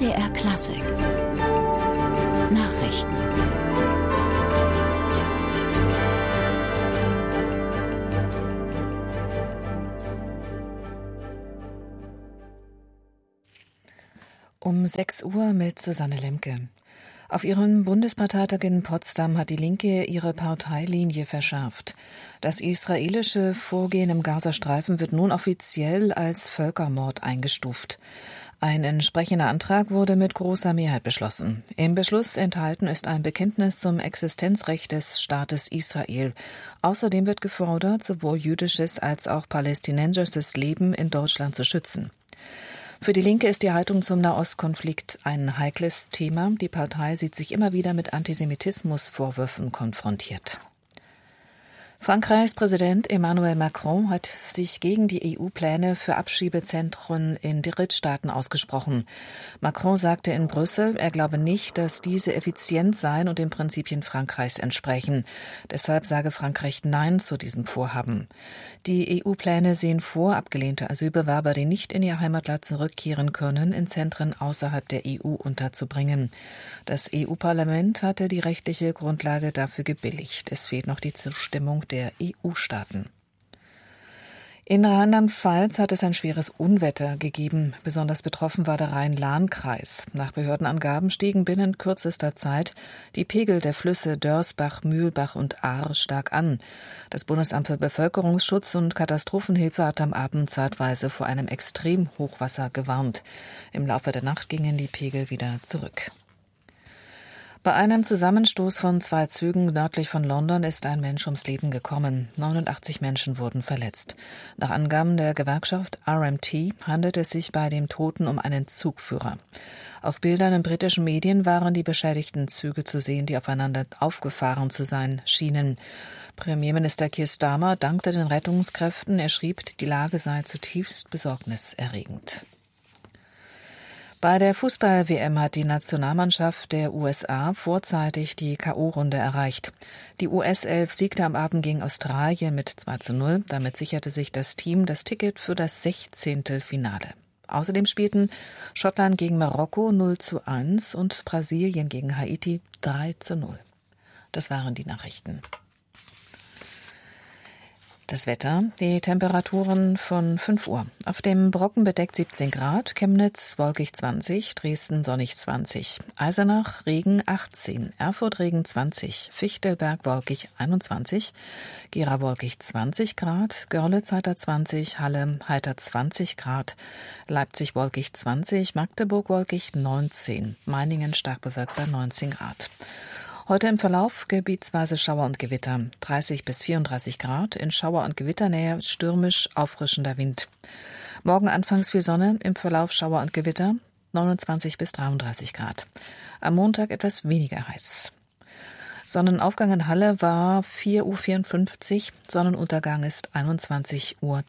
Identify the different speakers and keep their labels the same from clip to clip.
Speaker 1: MDR Klassik Nachrichten.
Speaker 2: Um 6 Uhr mit Susanne Lemke. Auf ihrem Bundesparteitag in Potsdam hat die Linke ihre Parteilinie verschärft. Das israelische Vorgehen im Gazastreifen wird nun offiziell als Völkermord eingestuft. Ein entsprechender Antrag wurde mit großer Mehrheit beschlossen. Im Beschluss enthalten ist ein Bekenntnis zum Existenzrecht des Staates Israel. Außerdem wird gefordert, sowohl jüdisches als auch palästinensisches Leben in Deutschland zu schützen. Für die Linke ist die Haltung zum Nahostkonflikt ein heikles Thema. Die Partei sieht sich immer wieder mit Antisemitismusvorwürfen konfrontiert. Frankreichs Präsident Emmanuel Macron hat sich gegen die EU-Pläne für Abschiebezentren in Drittstaaten ausgesprochen. Macron sagte in Brüssel, er glaube nicht, dass diese effizient seien und den Prinzipien Frankreichs entsprechen. Deshalb sage Frankreich Nein zu diesem Vorhaben. Die EU-Pläne sehen vor, abgelehnte Asylbewerber, die nicht in ihr Heimatland zurückkehren können, in Zentren außerhalb der EU unterzubringen. Das EU-Parlament hatte die rechtliche Grundlage dafür gebilligt. Es fehlt noch die Zustimmung der EU-Staaten. In Rheinland-Pfalz hat es ein schweres Unwetter gegeben. Besonders betroffen war der Rhein-Lahn-Kreis. Nach Behördenangaben stiegen binnen kürzester Zeit die Pegel der Flüsse Dörsbach, Mühlbach und Ahr stark an. Das Bundesamt für Bevölkerungsschutz und Katastrophenhilfe hat am Abend zeitweise vor einem Extremhochwasser gewarnt. Im Laufe der Nacht gingen die Pegel wieder zurück. Bei einem Zusammenstoß von 2 Zügen nördlich von London ist ein Mensch ums Leben gekommen. 89 Menschen wurden verletzt. Nach Angaben der Gewerkschaft RMT handelt es sich bei dem Toten um einen Zugführer. Auf Bildern in britischen Medien waren die beschädigten Züge zu sehen, die aufeinander aufgefahren zu sein schienen. Premierminister Keir Starmer dankte den Rettungskräften. Er schrieb, die Lage sei zutiefst besorgniserregend. Bei der Fußball-WM hat die Nationalmannschaft der USA vorzeitig die K.O.-Runde erreicht. Die US-11 siegte am Abend gegen Australien mit 2:0. Damit sicherte sich das Team das Ticket für das 16. Finale. Außerdem spielten Schottland gegen Marokko 0:1 und Brasilien gegen Haiti 3:0. Das waren die Nachrichten. Das Wetter, die Temperaturen von 5 Uhr. Auf dem Brocken bedeckt 17 Grad, Chemnitz wolkig 20, Dresden sonnig 20, Eisenach Regen 18, Erfurt Regen 20, Fichtelberg wolkig 21, Gera wolkig 20 Grad, Görlitz heiter 20, Halle heiter 20 Grad, Leipzig wolkig 20, Magdeburg wolkig 19, Meiningen stark bewölkt bei 19 Grad. Heute im Verlauf gebietsweise Schauer und Gewitter, 30 bis 34 Grad, in Schauer- und Gewitternähe stürmisch auffrischender Wind. Morgen anfangs viel Sonne, im Verlauf Schauer und Gewitter, 29 bis 33 Grad. Am Montag etwas weniger heiß. Sonnenaufgang in Halle war 4:54 Uhr, Sonnenuntergang ist 21:33 Uhr.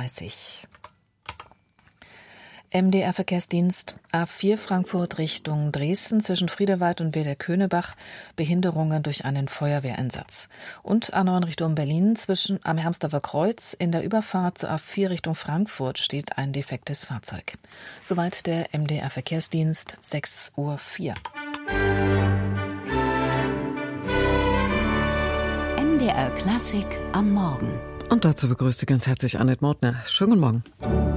Speaker 2: MDR-Verkehrsdienst A4 Frankfurt Richtung Dresden zwischen Friedewald und Bäder-Könebach, Behinderungen durch einen Feuerwehreinsatz. Und A9 Richtung Berlin am Hermsdorfer Kreuz in der Überfahrt zur A4 Richtung Frankfurt steht ein defektes Fahrzeug. Soweit der MDR-Verkehrsdienst, 6:04 Uhr.
Speaker 1: MDR Klassik am Morgen.
Speaker 3: Und dazu begrüßt Sie ganz herzlich Annette Mortner. Schönen guten Morgen.